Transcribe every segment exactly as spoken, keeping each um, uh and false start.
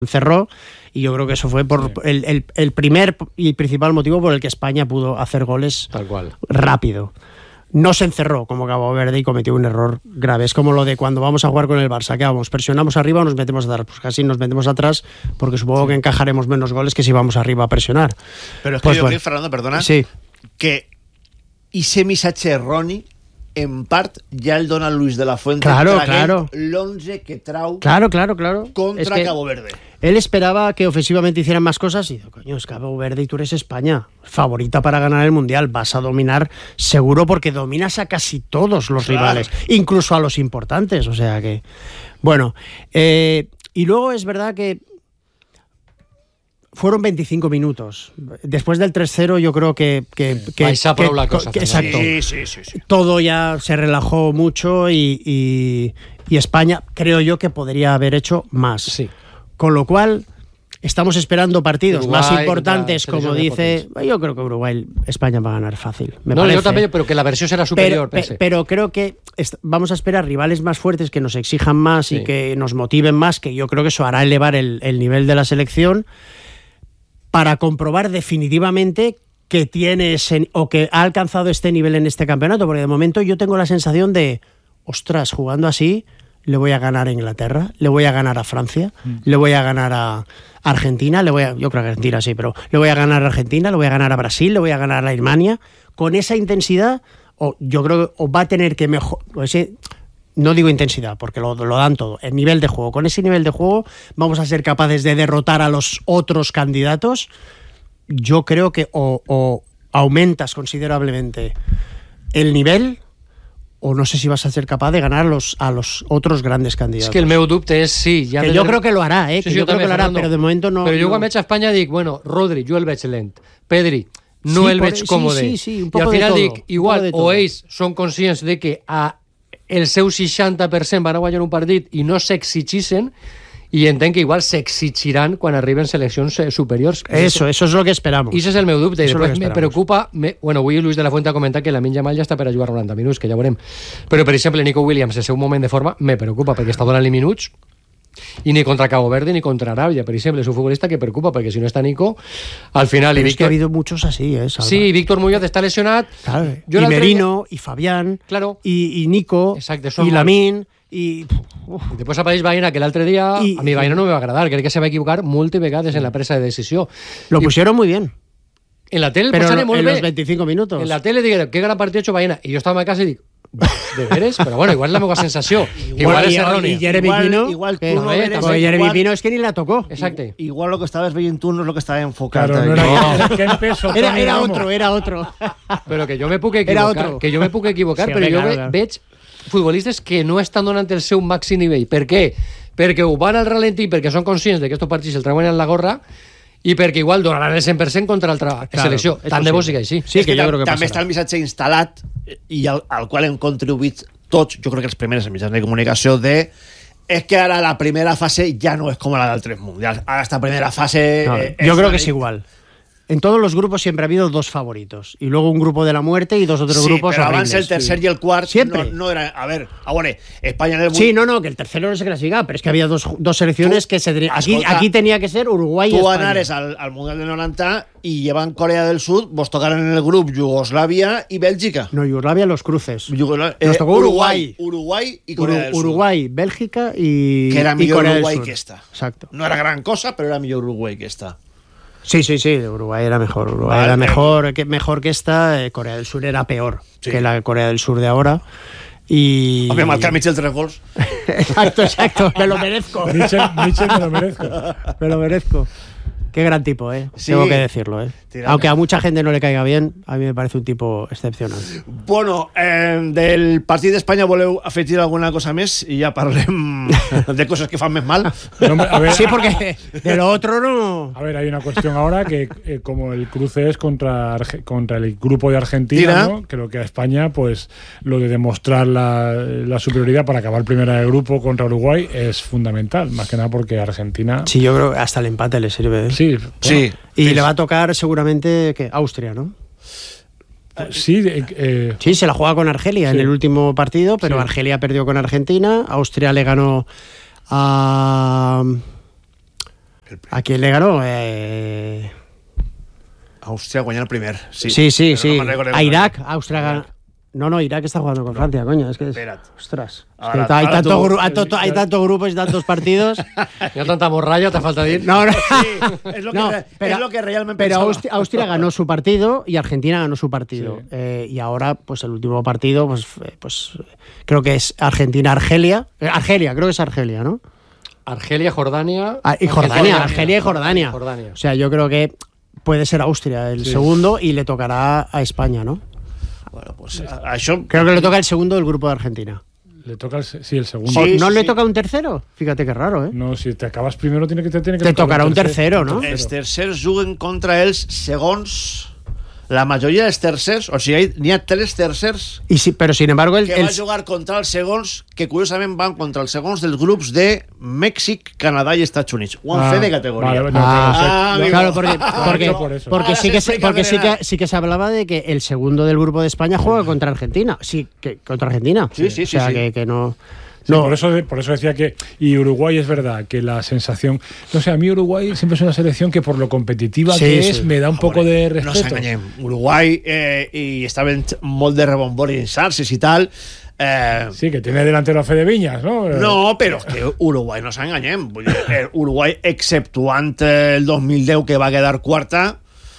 cerró, y yo creo que eso fue por sí. el, el, el primer y principal motivo por el que España pudo hacer goles tal cual rápido. No se encerró como Cabo Verde y cometió un error grave. Es como lo de cuando vamos a jugar con el Barça, que vamos, presionamos arriba o nos metemos atrás. Pues casi nos metemos atrás, porque supongo sí. que encajaremos menos goles que si vamos arriba a presionar. Pero es que pues yo bueno. creo, Fernando, perdona, sí. que ese missatge erroni en part ja el dona Luis de la Fuente claro, claro. l'onze que trau claro, claro, claro. contra es que Cabo Verde. Él esperaba que ofensivamente hicieran más cosas y dijo, coño, es Cabo Verde y tú eres España, favorita para ganar el Mundial, vas a dominar seguro porque dominas a casi todos los claro. rivales, incluso a los importantes, o sea que... Bueno, eh, y luego es verdad que fueron veinticinco minutos. Después del tres cero yo creo que... que, que, Vais a probar la que, cosa. Que, exacto. Sí, sí, sí, sí. Todo ya se relajó mucho y, y, y España creo yo que podría haber hecho más. Sí. Con lo cual, estamos esperando partidos Uruguay, más importantes, como dice... Potents. Yo creo que Uruguay, España va a ganar fácil. Me no, parece. yo también, pero que la versión será superior. Pero, pe, pero creo que est- vamos a esperar rivales más fuertes que nos exijan más sí. y que nos motiven más, que yo creo que eso hará elevar el, el nivel de la selección para comprobar definitivamente que tiene ese, o que ha alcanzado este nivel en este campeonato, porque de momento yo tengo la sensación de, ostras, jugando así... le voy a ganar a Inglaterra, le voy a ganar a Francia, mm. le voy a ganar a Argentina, le voy a, yo creo que Argentina sí, pero le voy a ganar a Argentina, le voy a ganar a Brasil, le voy a ganar a Alemania. Con esa intensidad, o yo creo que o va a tener que mejorar, no digo intensidad, porque lo, lo dan todo, el nivel de juego. Con ese nivel de juego vamos a ser capaces de derrotar a los otros candidatos. Yo creo que o, o aumentas considerablemente el nivel, o no sé si vas a ser capaz de ganar a los, a los otros grandes candidatos. És que el meu dubte és sí. Ja que jo crec que lo harà, eh? Sí, que sí, jo, jo crec que lo harà, però de moment no... Però jo no... quan veig a Espanya dic, bueno, Rodri, jo el veig lent. Pedri, no sí, el veig por... còmode. Sí, sí, sí, un I al final de dic, igual, o ells són conscients de que a el seu seixanta per cent van a guanyar un partit i no s'exigissin, i entenc que igual s'exigiran quan arriben seleccions superiors. Eso, eso es lo que esperamos. I ese és el meu dubte. I eso després me preocupa... Me, bueno, avui Luis de la Fuente ha comentat que Lamine Yamal ja està per a jugar noranta minuts, que ja veurem. Però, per exemple, Nico Williams, el seu moment de forma, me preocupa, perquè està donant-li minuts, i ni contra Cabo Verde ni contra Arabia, per exemple, és un futbolista que preocupa, perquè si no està Nico, al final... Pero y es Víctor... que ha habido muchos así, ¿eh? Salva. Sí, Víctor Muñoz está lesionat. Claro, yo y Merino, y Fabián, claro. y, y Nico, exacte, y Lamine... Y, uf. I després apareix Baena, que l'altre dia y, a mi Baena no me va agradar, crec que se va equivocar moltes vegades en la presa de decisió. Lo I, pusieron muy bien. En la tele pero posaré molt en bé. los veinticinco minutos. En la tele digueren, qué gran partit ha hecho Baena. I jo estava a casa i dic, de veres? Però bueno, igual és la meva sensació. Igual, igual és errònia. Y Jeremy igual, Pino, igual tú que, no eres, porque Jeremy igual, Pino es que ni la tocó. Exacte. Igual lo que estabas viendo tú no es lo que estaba enfocado. Claro, no era, no. Era, que peso, era, era otro, era otro. Però que jo me puc equivocar, que jo me puc equivocar, sí, però jo claro, claro. veig futbolistes que no estan donant el seu màxim nivell. Per què? Perquè ho van al ralentí, perquè són conscients de que estos partits el treuen en la gorra i perquè igual donaran el cent per cent contra l'altra claro, selecció. Tant de bo sí que així. Sí, que, que jo crec que també passarà. Està el missatge instal·lat i al, al qual hem contribuït tots, jo crec que els primers mitjans de comunicació, de es que ara la primera fase ja no és com la d'altres mundials. Ara esta primera fase... No, eh, yo creo que es igual. En todos los grupos siempre ha habido dos favoritos y luego un grupo de la muerte y dos otros sí, grupos pero horribles. Avance el tercer sí. y el cuarto siempre no, no era, a ver, ahora España en el sí, no, no, que el tercero no se clasifica, pero es que había dos, dos selecciones tú, que se tenían, aquí, aquí tenía que ser Uruguay y España. Tú anares al, al Mundial de noventa y llevan Corea del Sur, vos tocaron en el grupo Yugoslavia y Bélgica. No, Yugoslavia los cruces. Yugoslavia, Nos tocó eh, Uruguay. Uruguay y Corea Ur- del Sur. Uruguay, Bélgica y que era y mejor Corea Uruguay del Sur. que esta. Exacto. No era gran cosa, pero era mejor Uruguay que esta. Sí, sí, sí, Uruguay era mejor. Uruguay vale, era mejor que, mejor que esta. Eh, Corea del Sur era peor sí. que la Corea del Sur de ahora. Y... Hombre, marcar Michel tres gols. Exacto, exacto. Me lo merezco. Michel, Michel me lo merezco. Me lo merezco. Qué gran tipo, ¿eh? Sí. Tengo que decirlo, ¿eh? Tirame. Aunque a mucha gente no le caiga bien, a mí me parece un tipo excepcional. Bueno, eh, del partit d'Espanya voleu afegir alguna cosa més i ja parlem de cosas que fan més mal. No, a ver, sí, porque de lo otro no... A ver, hay una cuestión ahora que eh, como el cruce es contra, Arge contra el grupo de Argentina, ¿no? Creo que a España, pues lo de demostrar la, la superioridad para acabar primera de grupo contra Uruguay es fundamental, más que nada porque Argentina... Sí, yo creo que hasta el empate le sirve, ¿eh? Sí, bueno, sí. Y sí. le va a tocar seguramente que Austria, ¿no? Sí, eh, sí, se la juega con Argelia sí. en el último partido, pero sí. Argelia perdió con Argentina, Austria le ganó a... ¿A quién le ganó? Eh... Austria guanyó el primer. Sí, sí, sí. sí. No a Irak, Austria ganó. No, no, Irak está jugando con Francia, coño. Es que es... Ostras. Ahora, es que hay, ahora tanto tú... gru... hay, to... hay tantos grupos y tantos partidos. Ya tanta morralla, te falta decir. No, no. Sí, es, lo que, no, re... pero, es lo que realmente Pero pensaba. Austria, Austria ganó su partido y Argentina ganó su partido. Sí. Eh, y ahora, pues el último partido, pues, pues creo que es Argentina-Argelia. Argelia, creo que es Argelia, ¿no? Argelia, Jordania. Ah, y Jordania, Argelia y Jordania. Jordania. O sea, yo creo que puede ser Austria el sí. segundo y le tocará a España, ¿no? Bueno, pues a, a això... Creo que le toca el segundo del grupo de Argentina. Le toca el, sí, el segundo. Sí, ¿No sí, le sí. toca un tercero? Fíjate qué raro, ¿eh? No, si te acabas primero tiene que te tiene que Te tocará un tercero, un tercero, ¿no? Els tercers juguen contra ells segons la majoria dels tercers, o sigui, n'hi ha tres tercers y sí, pero sin embargo el, que el... va jugar contra els segons, que curiosament van contra els segons dels grups de Mèxic, Canadà i Estats Units. Ho han ah, fet de categoria. Vale, no, ah, no sé. Claro, porque, porque, por eso. porque, sí, que se, porque sí, que, sí que se hablaba de que el segundo del grupo de España juega contra Argentina. Sí, que contra Argentina. Sí, sí, sí. O sea, sí. Que, que no... Sí, no. por, eso, por eso decía que... Y Uruguay es verdad, que la sensación... No sé, a mí Uruguay siempre es una selección que por lo competitiva sí, que sí. es me da un ah, poco bueno, de respeto. No s'enganyem. Uruguay eh, i estaven molt de rebombori en Sarces i tal... Eh, sí, que tiene delantero a Fede Viñas, ¿no? No, però que Uruguay no s'enganyem. Uruguay, exceptuant el dos mil deu que va quedar quarta,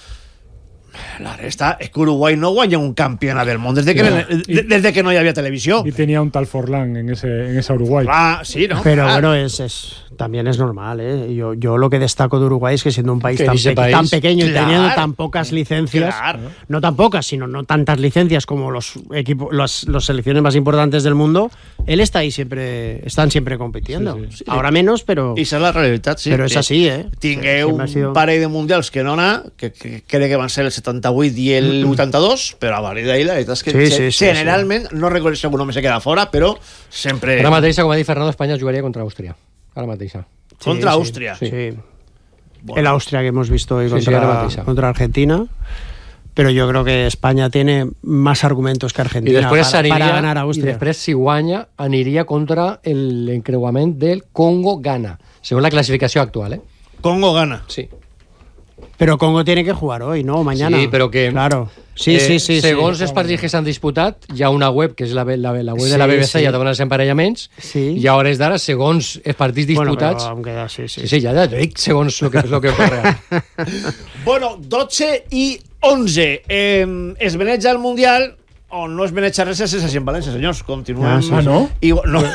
la resta es que Uruguay no guanya un campeonato del mundo desde que, no. y, desde que no había televisión. Y tenía un tal Forlán en ese en esa Uruguay. Ah, sí, ¿no? Pero ah. bueno, es, es también es normal, ¿eh? Yo, yo lo que destaco de Uruguay es que siendo un país, tan, pe país? tan pequeño claro, y teniendo tan pocas licencias, claro. no tan pocas, sino no tantas licencias como los equipos, las, las selecciones más importantes del mundo, él está ahí siempre, están siempre compitiendo. Sí, sí. Ahora menos, pero... Y esa es la realidad, sí. Pero es así, ¿eh? Tingué un sido... parell de mundials que no anar, que, que crec que van ser el setanta-vuit i el vuitanta-dos, però a partir d'ahí la veritat és que sí, sí, sí, generalment, sí. no reconec si algun home se queda fora, però sempre... Ara mateixa, com ha dit Fernando, Espanya jugaria contra Àustria. Ara mateixa. Sí, contra sí, Austria. Sí. sí. Bueno. El Austria que hemos visto hoy sí, contra, sí, contra Argentina. Pero yo creo que España tiene más argumentos que Argentina para, aniria, para ganar a Austria. I després, si guanya, aniria contra l'encreuament del Congo-Ghana, según la clasificació actual, ¿eh? Congo-Ghana. Sí. Pero Congo tiene que jugar hoy, ¿no? Mañana. Sí, però que... Claro. Sí, eh, sí, sí. Segons sí. els partits que s'han disputat, hi ha una web, que és la, la, la web sí, de la B B C, sí. ja donen els emparellaments, sí. i a hores d'ara, segons els partits disputats... Bueno, però sí, sí. Sí, sí, ja, ja dic, segons el que, lo que ocorre. Bueno, dotze i onze. Eh, es veneja el Mundial... o no es veneja res, és així en València, senyors. Continuem. Ah, sí. ah ¿no? Y, no.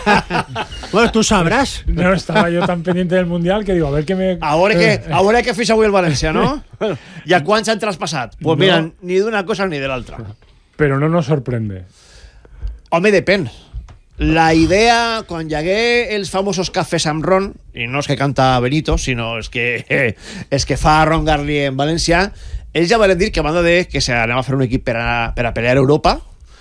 Bueno, tú sabrás. No estaba yo tan pendiente del Mundial que digo, a ver qué me... Ahora que, ahora que fixa avui el València, ¿no? ¿Y a quants han traspassat? Pues mira, no. ni d'una cosa ni de l'altra. Pero no nos sorprende. Home, depèn. La idea, quan hi hagué els famosos cafès amb ron, i no és que canta Benito, sinó és que, eh, és que fa Ron Garli en València, ells ja van dir que a banda de que anem a fer un equip per a, per a pelear a Europa,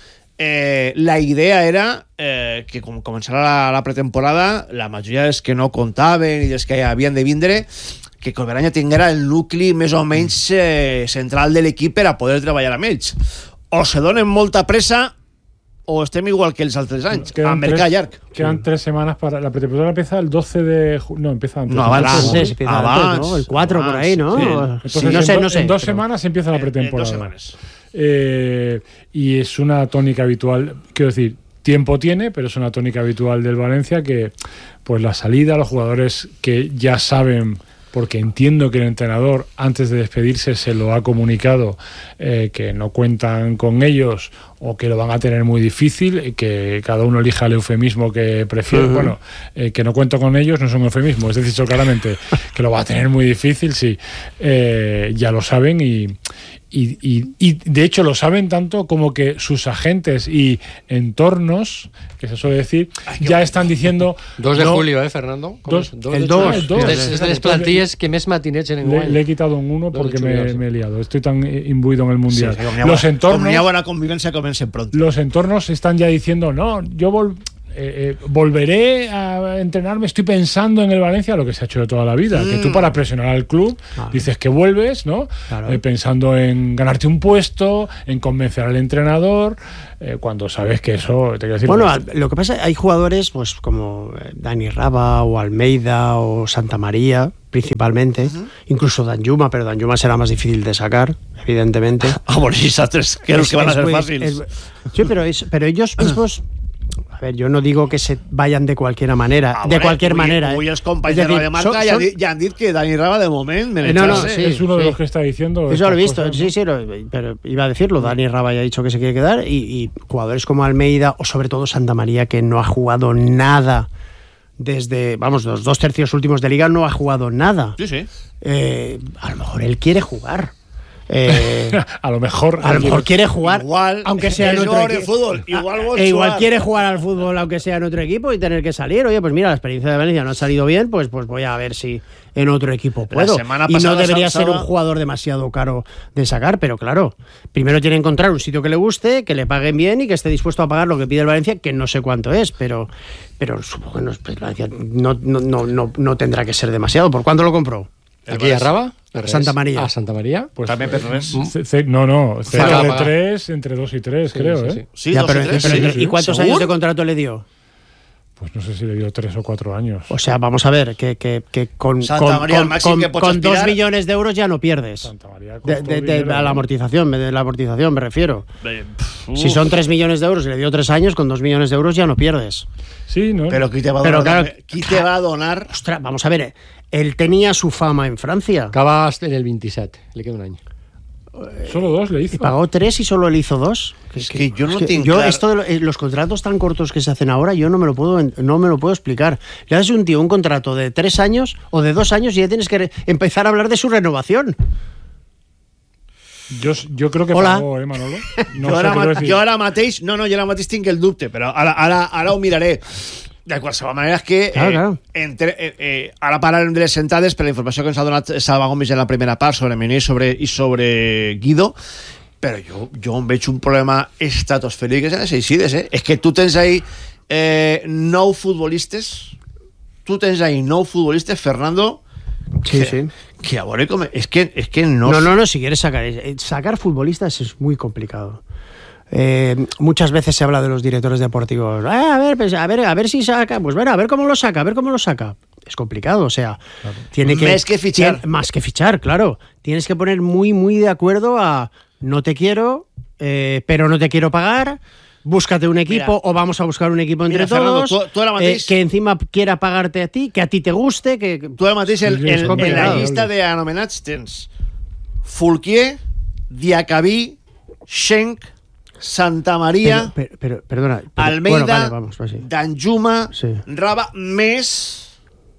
eh, la idea era eh, que com començarà la, la pretemporada, la majoria dels que no comptaven i dels que havien de vindre, que Colberanya tinguera el nucli més o menys eh, central de l'equip per a poder treballar amb ells. O se donen molta pressa o estem igual que els altres anys, a mercat llarg. Quedan sí. tres semanas para... La pretemporada empieza el doce de junio. No, empieza antes. No, abans. Antes, empieza abans, antes, ¿no? El cuatro abans, por ahí, ¿no? Sí. Entonces, sí, no sé, en, no sé. En dos pero... semanas empieza la pretemporada. En, en dos semanas. Eh, y es una tónica habitual, quiero decir, tiempo tiene, pero es una tónica habitual del Valencia que, pues la salida, los jugadores que ya saben... porque entiendo que el entrenador antes de despedirse se lo ha comunicado eh, que no cuentan con ellos o que lo van a tener muy difícil, que cada uno elija el eufemismo que prefiere. Uh-huh. Bueno, eh, que no cuento con ellos no es un eufemismo, es decir, claramente que lo va a tener muy difícil, sí, eh, ya lo saben y, y, y, y de hecho lo saben tanto como que sus agentes y entornos, que se suele decir, ya están diciendo... dos de no, julio, ¿eh, Fernando? Dos, dos, el dos. El dos. Es de las plantillas que més matinets en le, le he quitado un uno porque me, me he liado. Estoy tan imbuido en el Mundial. Sí, sí, los entornos... Con buena convivencia comiencen pronto. Los entornos están ya diciendo, no, yo vol eh, volveré a entrenarme, estoy pensando en el Valencia, lo que se ha hecho de toda la vida, mm. que tú para presionar al club ah. dices que vuelves, ¿no? Claro. Eh, pensando en ganarte un puesto, en convencer al entrenador, eh, cuando sabes que eso te quiero decir. Bueno, que... lo que pasa, hay jugadores pues como Dani Raba o Almeida o Santa María, principalmente, uh-huh. incluso Danjuma, pero Danjuma será más difícil de sacar, evidentemente. Ah, bueno, sí, tres que los que van a ser fáciles. Sí, pero, es, pero ellos mismos... A ver, yo no digo que se vayan de cualquier manera, ah, de cualquier uy, manera. Uy, els companys de Radio Marca son, son... ja han dit que Dani Raba de moment me no, no, sí, es uno sí. de los que está diciendo. Eso lo he visto, cosas, sí, sí, lo, pero iba a decirlo. Dani Raba ya ha dicho que se quiere quedar y, y jugadores como Almeida o sobre todo Santa María, que no ha jugado nada desde, vamos, los dos tercios últimos de liga, no ha jugado nada. Sí, sí. Eh, a lo mejor él quiere jugar. Eh, a lo mejor a lo mejor quiere jugar igual, aunque sea en otro equipo fútbol, igual, e igual quiere jugar al fútbol aunque sea en otro equipo y tener que salir. Oye, pues mira, la experiencia de Valencia no ha salido bien, pues pues voy a ver si en otro equipo puedo. Y no debería ser un jugador demasiado caro de sacar, pero claro, primero tiene que encontrar un sitio que le guste, que le paguen bien y que esté dispuesto a pagar lo que pide el Valencia, que no sé cuánto es, pero pero supongo que no, pues, Valencia no, no, no, no, no tendrá que ser demasiado. ¿Por cuánto lo compró? ¿Aquí a Raba? Santa María. Ah, Santa María. Pues también Perres. No, no, cero de tres, entre dos y tres, sí, creo, sí, ¿eh? Sí, ya, dos pero, y tres. pero, Sí, ¿y sí. cuántos ¿Seguro? años de contrato le dio? Pues no sé si le dio tres o cuatro años. O sea, vamos a ver, que, que, que con, Santa María, con, máximo con, que pots con dos aspirar. millones de euros ya no pierdes. Santa María De, de, de, de, a la amortización, de la amortización me refiero. Uf. Si son tres millones de euros y le dio tres años, con dos millones de euros ya no pierdes. Sí, ¿no? Pero ¿quién te va a Pero donar? claro, ¿Quién te va a donar? Ostras, vamos a ver, él tenía su fama en Francia. Acaba en el veintisiete, le queda un año. Solo dos le hizo. Y pagó tres y solo le hizo dos. Es que yo no es que tengo yo claro. esto de lo, eh, los contratos tan cortos que se hacen ahora, yo no me lo puedo no me lo puedo explicar. Le das a un tío un contrato de tres años o de dos años y ya tienes que re- empezar a hablar de su renovación. Yo, yo creo que Hola. pagó, ¿eh, Manolo? No jo, sé ara, què ma- decir. jo ara mateix, no, no, jo ara mateix tinc el dubte, però ara, ara, ara ho miraré. De qualsevol manera, és que Claro, eh, claro. Entre, eh, eh, ara parlarem de les sentades per la informació que ens ha donat Salva Gomis en la primera part sobre Meunier i sobre, i sobre Guido, però jo, jo em veig un problema estratosfèric en les eixides, eh? És que tu tens ahí eh, nou futbolistes, tu tens ahí nou futbolistes, Fernando, Sí, que, sí. que a veure com... És que, és que no... No, no, no, si quieres sacar eh, sacar futbolistas es muy complicado. Eh, muchas veces se habla de los directores deportivos. Ah, a ver, pues, a ver, a ver si saca, pues bueno, a ver cómo lo saca, a ver cómo lo saca. Es complicado, o sea, claro. tiene que Más que fichar. Tiene, más que fichar, claro. Tienes que poner muy, muy de acuerdo a no te quiero, eh, pero no te quiero pagar. Búscate un equipo. Mira, o vamos a buscar un equipo entre mira, Fernando, todos tú, tú mateix, eh, que encima quiera pagarte a ti, que a ti te guste, que tu ara mateix el, Sí, el, és en la llista d'anomenats tens Fulquier, Diacabí, Schenk, Santa María, pero, pero, pero, perdona, pero, Almeida, bueno, vale, vamos, pues sí. Danjuma, Sí. Raba, més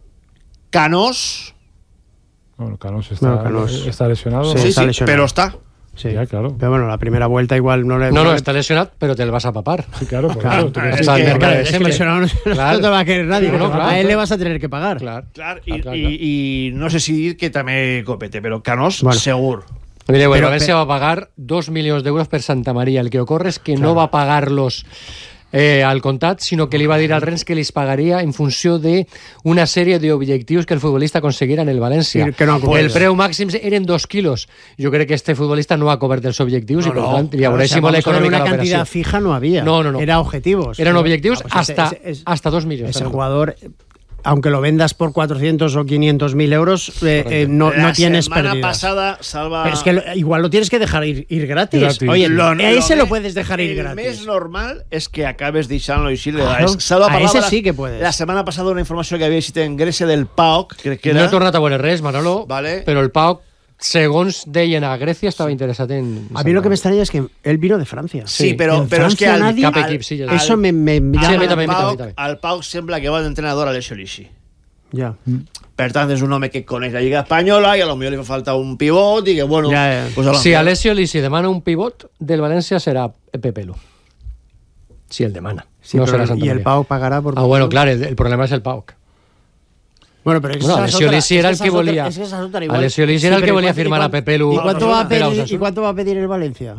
Canós. Bueno, Canós está, No, Canós. está lesionado. Sí, Sí, está sí, lesionado. pero está. Sí. Ya, claro. Pero bueno, la primera vuelta igual no le... No, no, le- está lesionado, pero te lo vas a papar. Sí, claro, por Claro, eso. te quiero es decir sea, que- el mercado de es que siempre. lesionado no, Claro. no te va a querer nadie. No, no, a claro, él claro. le vas a tener que pagar. Clar. Clar, i, Ah, clar, i, clar. i no sé si dir que també Copete, però Canós, Bueno. segur. Mire, bueno, Pero- Valencia pero- va a pagar dos millones de euros per Santa María. El que ocurre es que no va a pagarlos eh, al contat, sinó que li va dir al Rennes que les pagaria en funció de una sèrie d'objectius que el futbolista aconseguira en el València. I que no ha cobert. El preu màxim eren dos quilos. Jo crec que este futbolista no ha cobert els objectius No, i, per no. tant, li Claro, haurà o sea, sigut vamos a ver, l'econòmica una de cantidad l'operació. fija no había. No, no, no. Era objetivos. Eran objetivos Ah, pues ese- hasta, ese- ese- hasta dos millones. Ese jugador, aunque lo vendas por cuatrocientos o quinientos mil euros, eh, eh, no, La no tienes semana pérdidas. pasada, Salva... Pero es que lo- igual lo tienes que dejar ir, ir gratis. Gratis. Oye, Lo- a ese lo lo me- puedes dejar ir el gratis. més normal és que acabes deixant-lo així. Claro, Salva a parlava ese la- sí que puedes. La setmana passada una informació que havia llegit en Grècia del P A O C, crec que No era... he tornat a veure res, Manolo, Vale. però el Pau, segons deien a Grècia, estava interessat en... A mí lo que me extraña es que él vino de Francia. Sí, Sí, però, en però és que Francia al, nadie- al, Cap equip, sí, ja al- Eso me, me, me Sí, a llama- mi també, a mi al també, P A O C, a mi també. al P A O C sembla que va d'entrenador a Alessio Lisi. Ya. Per tant, és un home que coneix la Lliga Espanyola i a lo millor li fa falta un pivot i que, bueno... Ja, ja. Pues a lo Si millor- Alessio Lisi demana un pivot del València serà Pepe Lu. Si el demana. Sí, no pero- serà Santa y el María. Pau pagará por... Ah, bueno, clar, el, el problema és el Pau. Bueno, pero es que Bueno, esa es Alessio otra- Lisi es era que el esa que es otra- volía. es que esa es otra igual. Alessio Lisi era el que pero ¿y volía cuánto- y firmar a cuánto- Pepe Lu. ¿Y cuánto No, va a no, pedir, no, no, ¿y cuánto va a pedir el Valencia?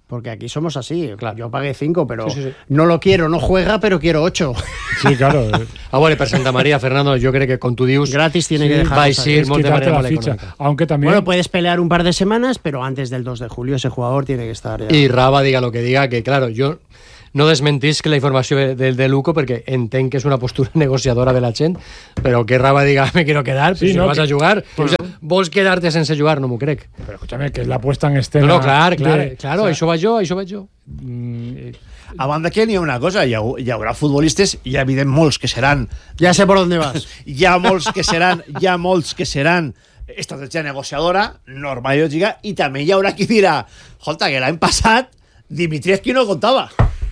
Porque aquí somos así. Claro. Yo pagué cinco, pero sí, sí, sí. no lo quiero, no juega, pero quiero ocho. Sí, claro. Ah, bueno, per Santa María, Fernando, yo creo que con tu dius gratis tiene sí, que dejar. vais a ir Es molt de quitarte manera la molt ficha. econòmica. Aunque también... Bueno, puedes pelear un par de semanas, pero antes del dos de julio ese jugador tiene que estar ya. Y Raba diga lo que diga, que claro, yo no desmentís que la informació del de Luco, perquè entenc que és una postura negociadora de la gent, però que Raba diga me quiero quedar, sí, si no, no vas que... a jugar, bueno. O sea, vols quedar-te sense jugar, no m'ho crec. Pero escúchame, que es la puesta en escena... No, no, clar, clar, de... claro, o sea, això va jo, això vaig jo. Mm, a banda que n'hi ha una cosa, hi, ha, hi haurà futbolistes, hi ha evident molts que seran... Ja sé por dónde vas. Hi ha molts que seran, hi ha molts que seran estratègia negociadora, normal i lògica, i també hi haurà qui dirà, escolta, que l'any passat Dimitrievski no contava.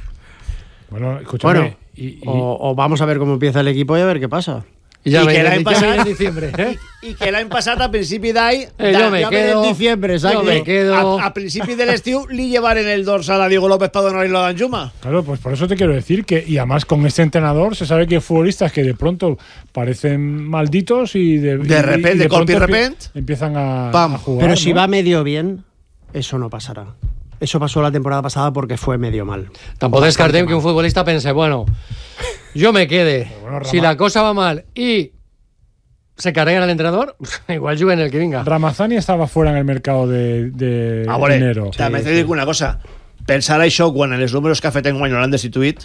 Bueno, escúchame. Bueno, y, y... O, o vamos a ver cómo empieza el equipo y a ver qué pasa. I ja I me que iré l'any en passat- diciembre, eh? I, i que l'any passat, a principi d'any, Eh, jo me Ya ven quedo, en diciembre, exacto. yo me quedo. a, a principi de l'estiu li llevaren el dorsal a Diego López para donar-li a Danjuma. Claro, pues por eso te quiero decir que, y además con este entrenador se sabe que hay futbolistas que de pronto parecen malditos y de, De y- repente, y de golpe y pronto empie- repente, empiezan a, pam. a jugar. Pero si ¿no? va medio bien, eso no pasará. Eso pasó la temporada pasada porque fue medio mal. Tampoc descartem que un futbolista pense, bueno, yo me quede. Bueno, Rama- Si la cosa va mal y se cargan al entrenador, igual juguen el que venga. Ramazani estaba fuera en el mercado de, de A veure, enero. també t'he de dir una cosa. Pensar això quan en els números que ha fet enguany no l'han destituït.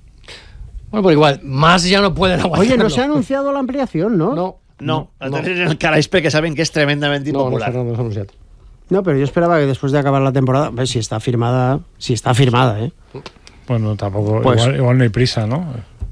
Bueno, pero igual, más ya no pueden aguantar. Oye, no se ha anunciado la ampliación, ¿no? No, No, no, no. En el caraix perquè saben que és tremendament no, no, impopular. no, no s'ha anunciat. No, pero yo esperaba que después de acabar la temporada, ves, si está firmada, si está firmada, ¿eh? Bueno, tampoco, Pues- igual, igual no hay prisa, ¿no?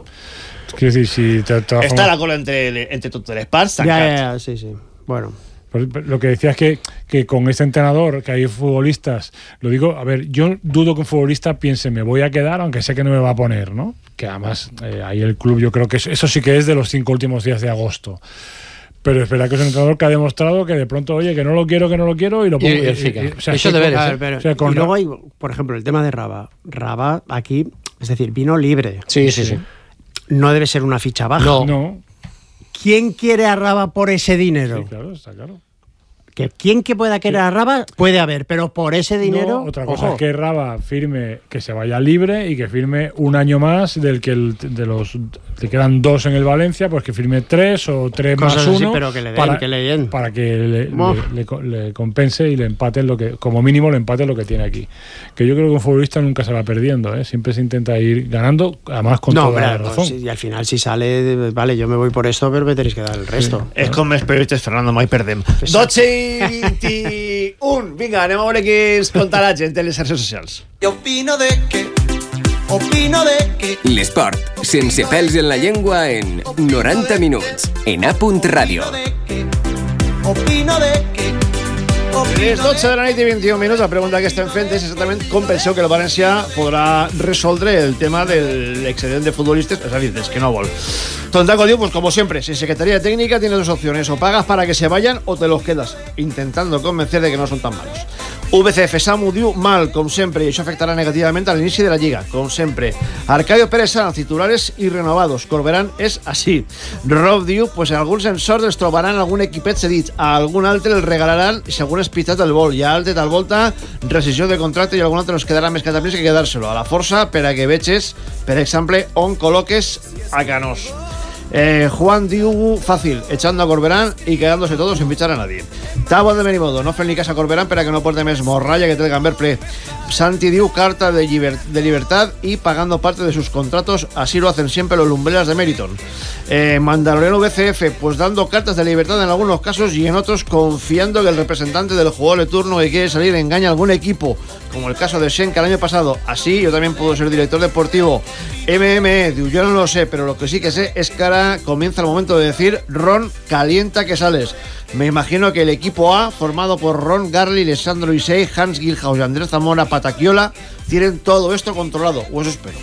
Quiero decir, si te, te Està la cola entre, entre totes les parts, Ya, tancat. ya, ya, sí, sí. Bueno, Pues, lo que decía es que, que con este entrenador, que hay futbolistas, lo digo, a ver, yo dudo que un futbolista piense, me voy a quedar, aunque sé que no me va a poner, ¿no? Que además, eh, ahí el club, yo creo que eso, eso sí que es de los cinco últimos días de agosto. Pero es verdad que es un entrenador que ha demostrado que de pronto, oye, que no lo quiero, que no lo quiero, y lo Y- pongo. y el fica. o sea, Eso sí, deberes, a ¿eh? ver, pero- O sea, con y Ra- luego hay, por ejemplo, el tema de Raba. Raba aquí, es decir, vino libre. Sí, sí, sí. No debe ser una ficha baja. No. No, ¿Quién quiere a Raba por ese dinero? sí, claro, está claro. Que quien que pueda querer a Raba puede haber, pero por ese dinero. No, otra cosa ojo. es que Raba firme, que se vaya libre y que firme un año más del que el, de los le quedan dos en el Valencia, pues que firme tres o tres Cosas más así, uno pero que le den, para que le den. para que le, Buah. le- le- le compense y le empate lo que, como mínimo le empate lo que tiene aquí. Que yo creo que un futbolista nunca se va perdiendo, ¿eh? Siempre se intenta ir ganando, además con No, toda hombre, la no, razón. si- y al final si sale, vale, yo me voy por esto, pero me tenéis que dar el resto. És com els periodistes, Fernando, mai perdem. dotze i vint-i-un. Vinga, anem a veure què ens conta la gent en les xarxes socials. Yo opino de que, opino de que. L'esport, sense pèls en la llengua en noranta minuts, en A punt Ràdio. De que, opino de que. Les dotze de la nit i vint-i-un minuts, la pregunta que estem fent és exactament com penseu que el València podrà resoldre el tema del excedent de futbolistes, és a dir, dels que no vol. Tontaco diu, pues como siempre, sin Secretaría Técnica tienes dos opciones, o pagas para que se vayan o te los quedas, intentando convencer de que no son tan malos. V C F Samu diu mal, com sempre, i això afectarà negativament a l'inici de la Lliga, com sempre. Arcadio Pérez Sanz, titulares i renovados. Corberán és així. Rob diu, pues alguns en sort els trobaran algun equipet cedit, a algun altre el regalaran si algun és pitat del vol, i a altre tal volta rescisió de contracte i algun altre els quedarà més cataplins que quedar-se-lo. A la força per a que veges, per exemple, on col·loques a Canós. Eh, Juan diu fácil, echando a Corberán y quedándose todos sin fichar a nadie. Tabo de Benimodo, no fent ni cas a Corberán per a que no porte més morralla que té el Gamber ple. Santi diu carta de, lliber de libertad y pagando parte de sus contratos, así lo hacen siempre los lumbreras de Meriton. Eh, Mandaloriano V C F, pues dando cartas de libertad en algunos casos y en otros confiando que el representante del jugador de turno que quiere salir engaña a algún equipo, como el caso de Schenk el año pasado. Así yo también puedo ser director deportivo. M M E, diu, yo no lo sé, pero lo que sí que sé es que ahora comienza el momento de decir Ron, calienta que sales. Me imagino que el equipo A, formado por Ron, Garly, Alessandro Isei, Hans Gilhaus y Andrés Zamora Pataquiola, tienen todo esto controlado, o eso espero.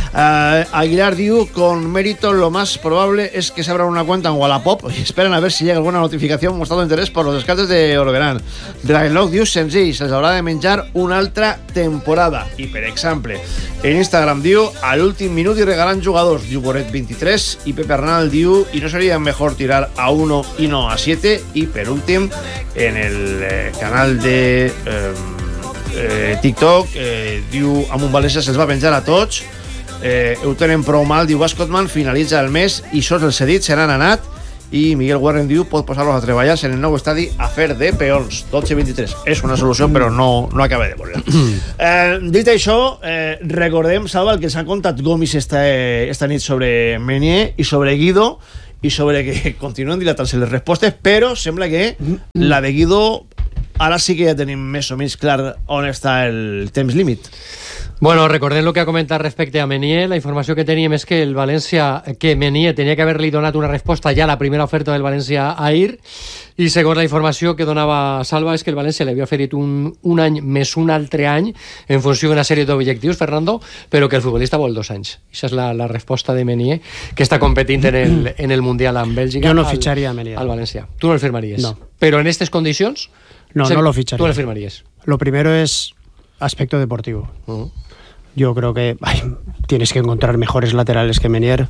Uh, Aguilar diu, con mérito lo más probable es que se abran una cuenta en Wallapop y esperan a ver si llega alguna notificación mostrando interés por los descartes de Orberán. Dragonlock diu, senzill, se les haurà de menjar una altra temporada. I per exemple, en Instagram diu, al últim minut y regalan jugadors, diu Boret veintitrés, y Pepe Arnal diu, y no sería mejor tirar a uno y no a siete. Y per últim, en el eh, canal de... Eh, eh, TikTok, eh, diu amb un València se'ls va penjar a tots, eh, ho tenen prou mal, diu Bascotman, finalitza el mes i sols els cedits se n'han anat, i Miguel Warren diu pot posar-los a treballar en el nou estadi a fer de peons. dotze vint-i-tres és una solució, però no, no acaba de veure. eh, dit això, eh, recordem, Salva, el que s'ha contat Gomis esta, esta nit sobre Meunier i sobre Guido, i sobre que continuen dilatant-se les respostes, però sembla que la de Guido ara sí que ja tenim més o menys clar on està el temps límit. Bueno, recordem lo que ha comentat respecte a Meunier. La informació que teníem és que el València, que Meunier tenia que haver-li donat una resposta ja a la primera oferta del València a Ahir, i segons la informació que donava Salva és que el València li havia oferit un, un any més un altre any en funció d'una sèrie d'objectius, Fernando, però que el futbolista vol dos anys. Això és la, la resposta de Meunier, que està competint en el, en el Mundial amb Bèlgica. Jo no fitxaria a Meunier al Valencia. Tu no el firmaries. No. Però en aquestes condicions... No, o sea, no lo ficharía. Tú lo firmarías. Lo primero es aspecto deportivo. Uh-huh. Yo creo que ay, tienes que encontrar mejores laterales que Meunier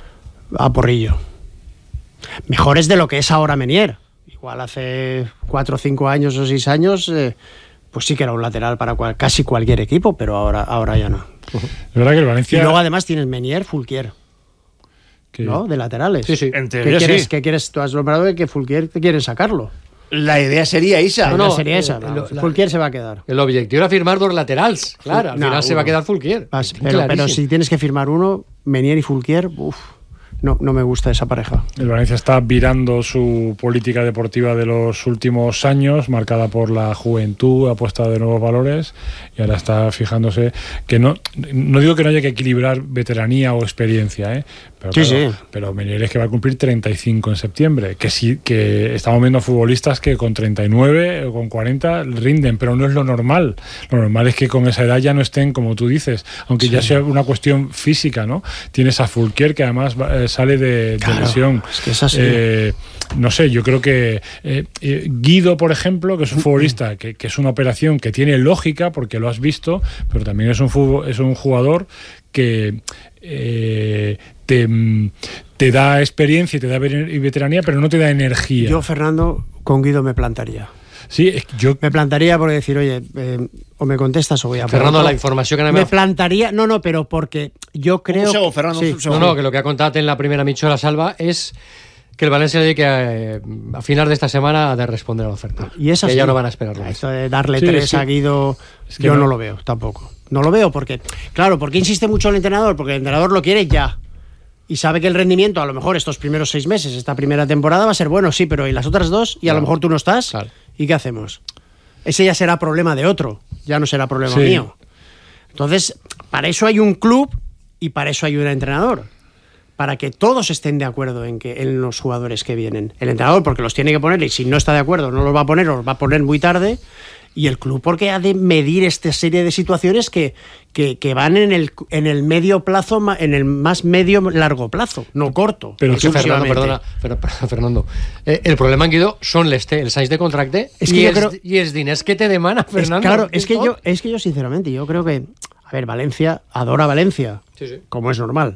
a porrillo. Mejores de lo que es ahora Meunier. Igual hace cuatro o cinco años o seis años, eh, pues sí que era un lateral para cual, casi cualquier equipo, pero ahora, ahora ya no. Uh-huh. Es verdad que el Valencia... Y luego además tienes Meunier, Fulquier. ¿Qué? ¿No? De laterales. Sí, sí. ¿Qué quieres, sí. ¿Qué quieres? Tú has nombrado que Fulquier te quieren sacarlo. La idea sería esa. No, no, sería esa. No, la, Fulquier se va a quedar. El objetivo era firmar dos laterales. Claro, al no, final uno. Se va a quedar Fulquier. Vas, pero, pero si tienes que firmar uno, Meunier y Fulquier, uff. No, no me gusta esa pareja. El Valencia está virando su política deportiva de los últimos años, marcada por la juventud, apuesta de nuevos valores, y ahora está fijándose que no, no digo que no haya que equilibrar veteranía o experiencia, ¿eh? Pero, sí, claro, sí. pero Meunier es que va a cumplir treinta y cinco en septiembre, que sí, que estamos viendo futbolistas que con treinta y nueve o con cuarenta rinden, pero no es lo normal. Lo normal es que con esa edad ya no estén, como tú dices, aunque sí. ya sea una cuestión física, ¿no? Tienes a Fulquier, que además eh, sale de, claro, de lesión. Es que es así. Eh, no sé, yo creo que eh, eh, Guido, por ejemplo, que es un futbolista que, que es una operación que tiene lógica porque lo has visto, pero también es un, fútbol, es un jugador que eh, te, te da experiencia y te da veteranía, pero no te da energía. Yo, Fernando, con Guido me plantaría. Sí, yo me plantaría por decir, oye, eh, o me contestas o voy a... Fernando, la información que no me... Me plantaría... No, no, pero porque yo creo... Un segundo, Fernando, sí. un segundo. No, no, que lo que ha contado en la primera mitjora Salva es que el Valencia le que eh, a final de esta semana ha de responder a la oferta. Y es así. Que ya no van a esperarlo. Esto de darle sí, tres sí. a Guido, es que yo no. no no lo veo tampoco. No lo veo porque... Claro, porque insiste mucho el entrenador, porque el entrenador lo quiere ya. Y sabe que el rendimiento, a lo mejor estos primeros seis meses, esta primera temporada, va a ser bueno, sí, pero ¿y las otras dos? Y a claro. lo mejor tú no estás. Claro. ¿Y qué hacemos? Ese ya será problema de otro, ya no será problema sí. mío. Entonces, para eso hay un club y para eso hay un entrenador. Para que todos estén de acuerdo en, que, en los jugadores que vienen. El entrenador porque los tiene que poner y si no está de acuerdo no los va a poner o los va a poner muy tarde. Y el club porque ha de medir esta serie de situaciones que, que, que van en el, en el medio plazo, en el más medio largo plazo, no corto. Pero es que Fernando, perdona, pero, perdona, Fernando, eh, el problema en Guido son les té, el size de contracte es que y, yo els, creo, y els diners que te demana, Fernando. Es, claro, es que, yo, es que yo sinceramente, yo creo que, a ver, Valencia adora Valencia, sí, sí. como es normal,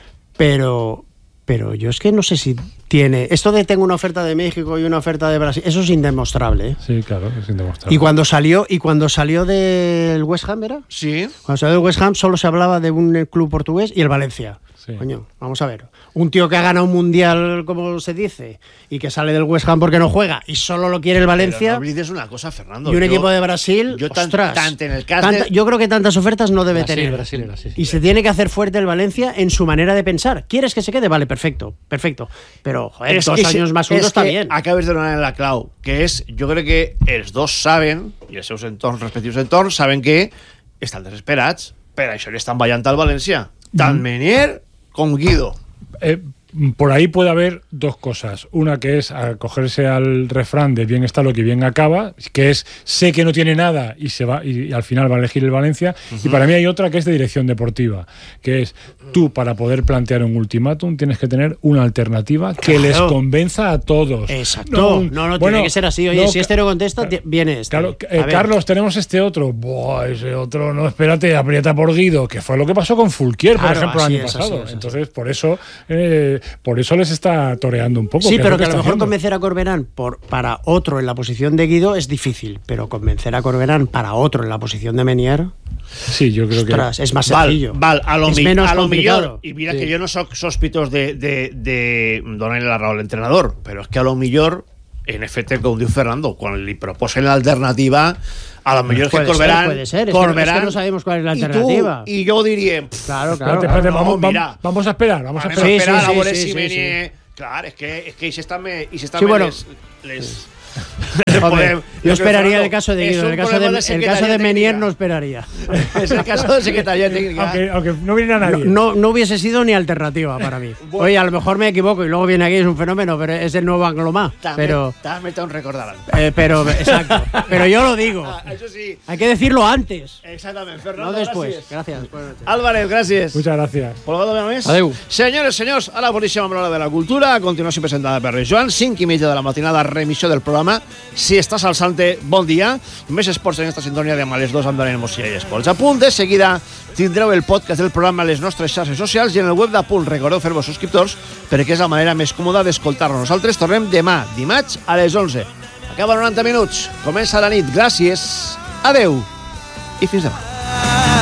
pero... Pero yo es que no sé si tiene... Esto de tengo una oferta de México y una oferta de Brasil, eso es indemostrable, ¿eh? Sí, claro, es indemostrable. Y cuando salió, y cuando salió del West Ham, ¿era? Sí. Cuando salió del West Ham solo se hablaba de un club portugués y el Valencia. Sí. Coño, vamos a ver. Un tío que ha ganado un mundial, como se dice, y que sale del West Ham porque no juega y solo lo quiere el Valencia. Pero no olvides una cosa, Fernando. Y un yo, equipo de Brasil, yo tan, ostras. Tant en el caso tanta, de... Yo creo que tantas ofertas no debe Brasil, tener. Brasil era, sí, sí. Y se tiene que hacer fuerte el Valencia en su manera de pensar. ¿Quieres que se quede? Vale, perfecto, perfecto. Pero, joder, es dos que años se, más uno es está que bien. Acabes de donar en la clau, que és, jo crec que els dos saben, i els seus entorns, respectius entorns, saben que estan desesperats, per això li estan ballant al València. Tant mm. Meunier com Guido. Eh, por ahí puede haber dos cosas. Una que es acogerse al refrán de bien está lo que bien acaba, que es sé que no tiene nada y se va y, y al final va a elegir el Valencia. Uh-huh. Y para mí hay otra que es de dirección deportiva, que es tú para poder plantear un ultimátum tienes que tener una alternativa que claro. les convenza a todos. Exacto. No, no, no bueno, tiene que ser así. Oye, no, si este no contesta, claro, viene este. Claro, eh, Carlos, tenemos este otro. Buah, ese otro, no, espérate, aprieta por Guido, que fue lo que pasó con Fulquier, claro, por ejemplo, el año es, pasado. Es, Entonces, por eso... Eh, por eso les está toreando un poco. Sí, pero que, que a lo mejor haciendo. convencer a Corberán por, para otro en la posición de Guido es difícil, pero convencer a Corberán para otro en la posición de Menier... Sí, yo creo ostras, que... es más sencillo. Val, val, a lo, es mi, menos a lo complicado. millor, y mira sí. que yo no soy sospitós de, de, de donar la raó al entrenador, pero es que a lo millor, en efecte, com diu Fernando, quan li proposen l'alternativa, a lo millor puede que Corberán... Ser, puede ser, es, Corberán, que no, es que no sabemos cuál es la alternativa. Y, tú, y yo diría... Claro, claro. Espérate, espérate, no, vamos, mira. vamos a esperar, vamos a Vamos esperar. a esperar Sí, a sí, veure sí, si sí, Menier... Clar, és que, és que i si estan més... I si estan Sí, bueno. les... les... Hombre, yo esperaría el caso de Es Guido, un el caso de, problema el caso de Menier técnica. no esperaría. Es el caso de Secretaría Técnica. Aunque, aunque no viniera nadie. No, no hubiese sido ni alternativa para mí. Bueno. Oye, a lo mejor me equivoco y luego viene aquí, es un fenómeno, pero es el nuevo Anglomá. Pero, També te'n recordaran. eh, pero, exacto. Pero yo lo digo. Ah, això sí. Hay que decirlo antes, Exactament. no Fernando, después. gràcies. Gracias. Buenas noches. Álvarez, gràcies. Muchas gracias. Polgado de més? Adeu. Senyores, senyors, ara boníssima amb l'hora de la cultura. A continuació presentada per Joan. cinc i mitja de la matinada, remissió del programa. Si estàs al Sante, bon dia. Més esports en esta sintonia de a les dos amb Daniel Mossia i Esports. A punt, de seguida tindreu el podcast del programa a les nostres xarxes socials i en el web d'Apunt. Recordeu fer-vos subscriptors perquè és la manera més còmoda d'escoltar-nos. Nosaltres tornem demà, dimarts, a les onze. Acaba noranta minuts. Comença la nit. Gràcies. Adeu. I fins demà.